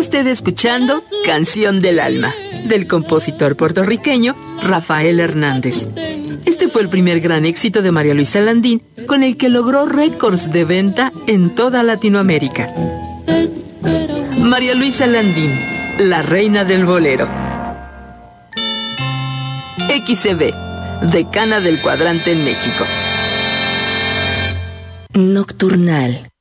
usted escuchando Canción del Alma, del compositor puertorriqueño Rafael Hernández. Este fue el primer gran éxito de María Luisa Landín, con el que logró récords de venta en toda Latinoamérica. María Luisa Landín, la reina del bolero. XCB, decana del cuadrante en México. Nocturnal.